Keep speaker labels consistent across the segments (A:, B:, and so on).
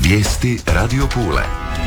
A: Vijesti Radio Pule.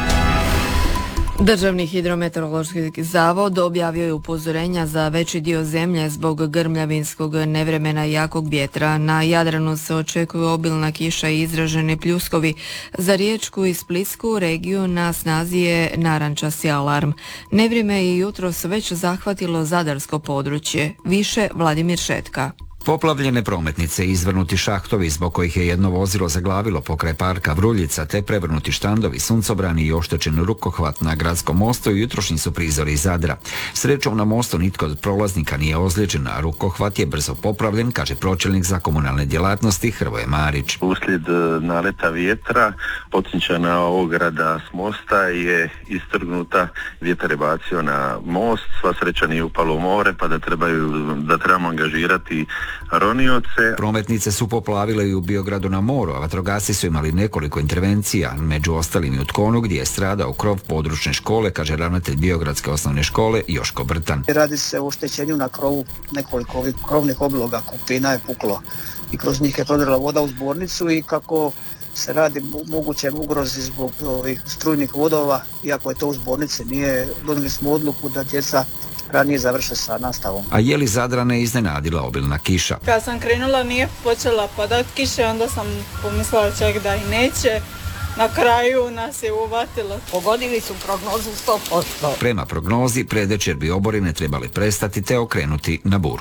B: Državni hidrometeorološki zavod objavio je upozorenja za veći dio zemlje zbog grmljavinskog nevremena i jakog vjetra. Na Jadranu se očekuju obilna kiša i izraženi pljuskovi. Za Riječku i Splitsku regiju na snazi je narančasti alarm. Nevrijeme je jutros već zahvatilo zadarsko područje. Više Vladimir Šetka.
C: Poplavljene prometnice i izvrnuti šahtovi zbog kojih je jedno vozilo zaglavilo pokraj parka Vruljica te prevrnuti štandovi, suncobrani i oštećen rukohvat na gradskom mostu i jutrošnji su prizori iz Zadra. Srećom na mostu nitko od prolaznika nije ozlijeđen, a rukohvat je brzo popravljen, kaže pročelnik za komunalne djelatnosti Hrvoje Marić.
D: Uslijed naleta vjetra potencijalna ograda s mosta je istrgnuta, vjetar je bacio na most, sva sreća nije upalo u more pa da trebamo angažirati ronioce.
C: Prometnice su poplavile i u Biogradu na moru, a vatrogasci su imali nekoliko intervencija, među ostalim i u Tkonu gdje je stradao krov područne škole, kaže ravnatelj Biogradske osnovne škole Joško Brtan.
E: Radi se o oštećenju na krovu, nekoliko ovih krovnih obiloga kupina je puklo i kroz njih je prodrla voda u zbornicu i kako se radi moguće ugrozi zbog ovih strujnih vodova, iako je to u zbornici, donijeli smo odluku da djeca ranije završe sa nastavom.
C: A je li Zadrane iznenadila obilna kiša?
F: Kad sam krenula nije počela padat kiše, onda sam pomislila čak da i neće. Na kraju nas je uvatilo.
G: Pogodili su prognozu 100%.
C: Prema prognozi, predvečer bi oborine trebali prestati te okrenuti na buru.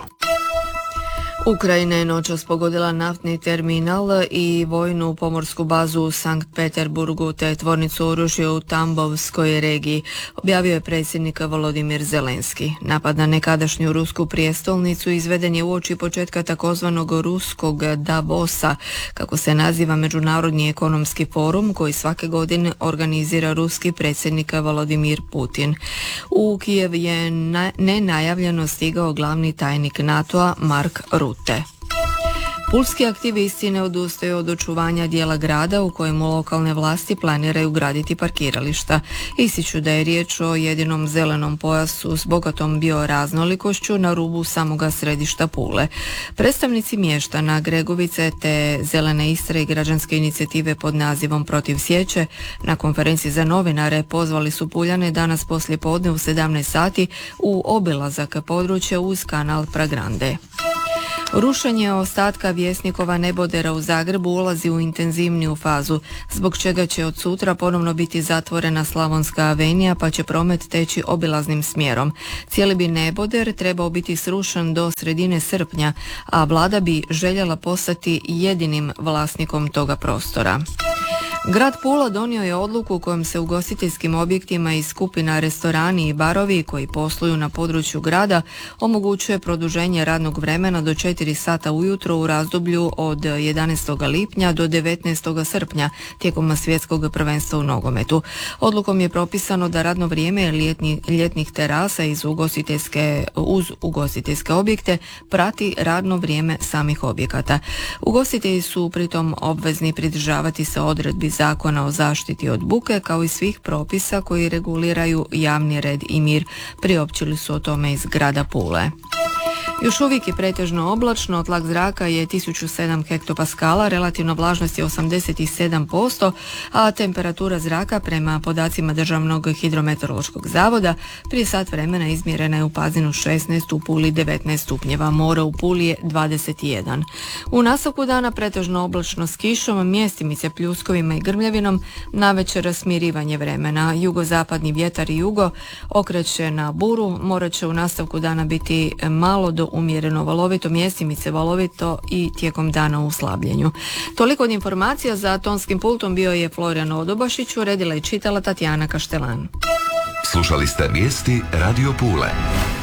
B: Ukrajina je noćas pogodila naftni terminal i vojnu pomorsku bazu u Sankt Peterburgu te tvornicu oružja u Tambovskoj regiji, objavio je predsjednik Volodimir Zelenski. Napad na nekadašnju rusku prijestolnicu izveden je uoči početka takozvanog ruskog Davosa, kako se naziva Međunarodni ekonomski forum koji svake godine organizira ruski predsjednik Volodimir Putin. U Kijev je nenajavljeno stigao glavni tajnik NATO-a Mark Rutte. Pulski aktivisti ne odustaju od očuvanja dijela grada u kojemu lokalne vlasti planiraju graditi parkirališta. Ističu da je riječ o jedinom zelenom pojasu s bogatom bioraznolikošću na rubu samoga središta Pule. Predstavnici mještana Gregovice te Zelene Istre i građanske inicijative pod nazivom Protiv sječe na konferenciji za novinare pozvali su Puljane danas poslijepodne u 17 sati u obilazak područja uz kanal Pragrande. Rušenje ostatka Vjesnikova nebodera u Zagrebu ulazi u intenzivniju fazu, zbog čega će od sutra ponovno biti zatvorena Slavonska avenija pa će promet teći obilaznim smjerom. Cijeli bi neboder trebao biti srušen do sredine srpnja, a vlada bi željela postati jedinim vlasnikom toga prostora. Grad Pula donio je odluku kojom se ugostiteljskim objektima i skupina restorani i barovi koji posluju na području grada omogućuje produženje radnog vremena do 4 sata ujutro u razdoblju od 11. lipnja do 19. srpnja tijekom svjetskog prvenstva u nogometu. Odlukom je propisano da radno vrijeme ljetnih terasa uz ugostiteljske objekte prati radno vrijeme samih objekata. Ugostitelji su pritom obvezni pridržavati se odredbi Zakona o zaštiti od buke kao i svih propisa koji reguliraju javni red i mir, priopćili su o tome iz grada Pule. Još uvijek je pretežno oblačno, tlak zraka je 1007 hektopaskala, relativna vlažnost je 87%, a temperatura zraka prema podacima Državnog hidrometeorološkog zavoda prije sat vremena izmjerena je u Pazinu 16, u Puli 19 stupnjeva, more u Puli je 21. U nastavku dana pretežno oblačno s kišom, mjestimice pljuskovima i grmljavinom, navečer smirivanje vremena. Jugozapadni vjetar i jugo okreće na buru, more će u nastavku dana biti malo do umjereno valovito, mjestimice valovito i tijekom dana u slabljenju. Toliko od informacija. Za tonskim pultom bio je Florijan Odobašić, uredila i čitala Tatjana Kaštelan.
A: Slušali ste vijesti Radio Pule.